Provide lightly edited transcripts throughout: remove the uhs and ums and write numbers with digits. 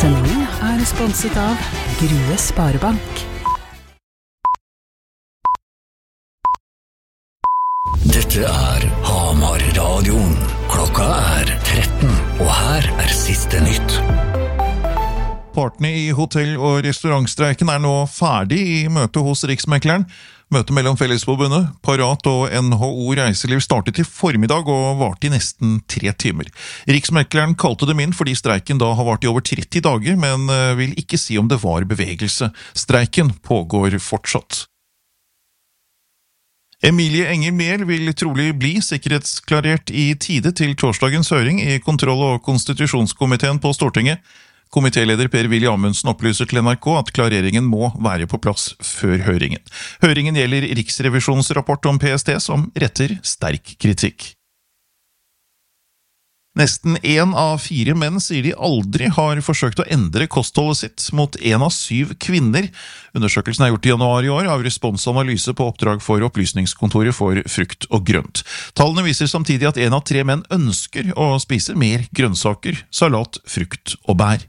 Sendingen sponset av Grue Sparebank. Dette Hamar radioen. Klokka 13, og her siste nytt. Partene i hotell- og restaurantstreiken nå ferdig i møte hos Riksmekleren. Møtet mellom Fellesforbundet, Parat og NHO Reiseliv startet i formiddag og varte i nesten 3 timer. Riksmekleren kalte dem inn fordi streiken da har vart i over 30 dager, men vil ikke si om det var bevegelse. Streiken pågår fortsatt. Emilie Enger Mehl vil trolig bli sikkerhetsklarert i tide til torsdagens høring i kontroll- og konstitusjonskomiteen på Stortinget. Komitéleder Per-Willy Amundsen opplyser til NRK at klareringen må være på plass før høringen. Høringen gjelder Riksrevisjonens rapport om PST som retter sterk kritikk. Nesten 1 av 4 menn sier de aldri har forsøkt å endre kostholdet sitt, mot 1 av 7 kvinner. Undersøkelsen gjort i januar i år av responsanalyse på oppdrag for Opplysningskontoret for frukt og grønt. Tallene viser samtidig at 1 av 3 menn ønsker å spise mer grønnsaker, salat, frukt og bær.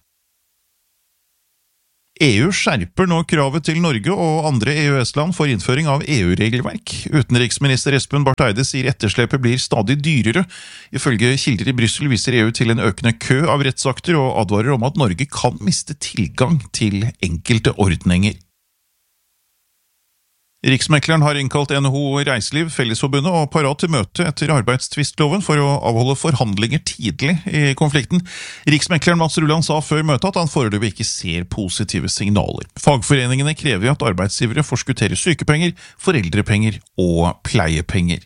EU skjerper nå kravet til Norge og andre EØS-land for innføring av EU-regelverk. Utenriksminister Espen Barth Eide sier etterslepet blir stadig dyrere. Ifølge kilder i Brussel viser EU til en økende kø av rettsakter og advarer om at Norge kan miste tilgang til enkelte ordninger. Riksmekleren har innkalt NHO Reiseliv, Fellesforbundet og Parat til møte etter arbeidstvistloven for å avholde forhandlinger tidlig i konflikten. Riksmekleren Mats Rulland sa før møtet at han foreløpig ikke ser positive signaler. Fagforeningene krever at arbeidsgivere forskutterer sykepenger, foreldrepenger og pleiepenger.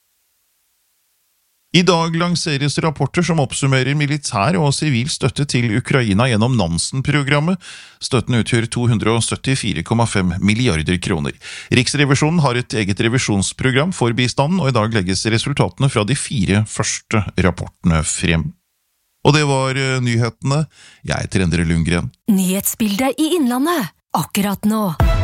I dag lanseres rapporter som oppsummerer militær og sivil støtte til Ukraina gjennom Nansen-programmet. Støtten utgjør 274,5 milliarder kroner. Riksrevisjonen har et eget revisjonsprogram for bistanden, og i dag legges resultatene fra de 4 første rapportene frem. Og det var nyhetene. Jeg heter Endre Lundgren. Nyhetsbildet i Innlandet, akkurat nå.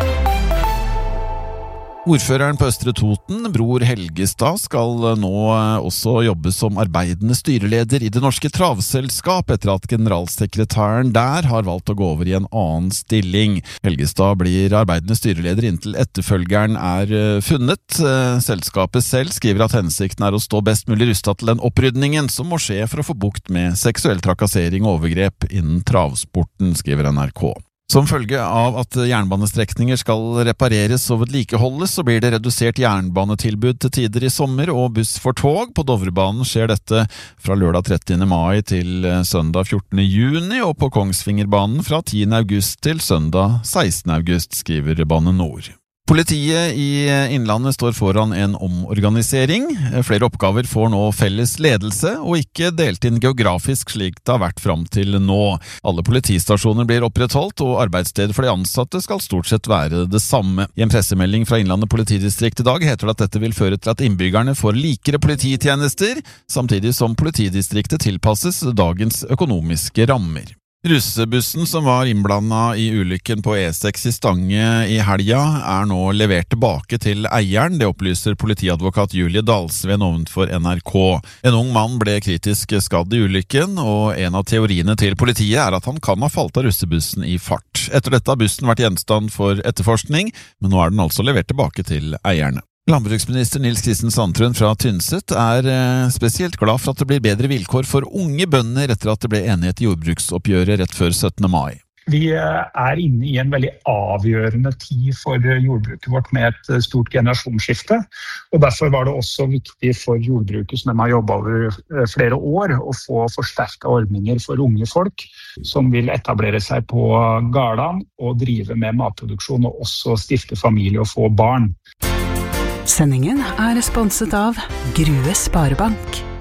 Ordføreren på Østre Toten, Bror Helgestad, skal nå også jobbe som arbeidende styreleder i Det Norske Travselskap etter at generalsekretæren der har valgt å gå over i en annen stilling. Helgestad blir arbeidende styreleder inntil etterfølgeren funnet. Selskapet selv skriver at hensikten å stå best mulig rustet til den opprydningen som må skje for å få bukt med seksuell trakassering og overgrep innen travsporten, skriver NRK. Som følge av at jernbanestrekninger skal repareres og vedlikeholdes, så blir det redusert jernbanetilbud til tider i sommer og buss for tog. På Dovrebanen skjer dette fra lørdag 30. mai til søndag 14. juni, og på Kongsvingerbanen fra 10. august til søndag 16. august, skriver Bane Nor. Politiet i Innlandet står foran en omorganisering. Flere oppgaver får nå felles ledelse, og ikke delt inn geografisk slik det har vært fram til nå. Alle politistasjoner blir opprettholdt, og arbeidsstedet for de ansatte skal stort sett være det samme. I en pressemelding fra Innlandet politidistrikt i dag heter det at dette vil føre til at innbyggerne får likere polititjenester, samtidig som politidistriktet tilpasses dagens økonomiske rammer. Russebussen som var innblandet i ulykken på E6 i Stange i helga nå levert tilbake til eieren, det opplyser politiadvokat Julie Dalsven ovenfor NRK. En ung mann ble kritisk skadd i ulykken, og en av teoriene til politiet at han kan ha falt av russebussen i fart. Etter dette har bussen vært gjenstand for etterforskning, men nå den altså levert tilbake til eierne. Landbruksminister Nils Kristen Sandtrøen fra Tynset spesielt glad for at det blir bedre vilkår for unge bønder etter at det ble enighet i jordbruksoppgjøret rett før 17. mai. Vi inne i en veldig avgjørende tid for jordbruket vårt med et stort generasjonsskifte, og derfor var det også viktig for jordbruket som de har jobbet over flere år å få forsterket ordninger for unge folk som vil etablere seg på gårdene og drive med matproduksjon og også stifte familie og få barn. Sendingen sponset av Grue Sparebank.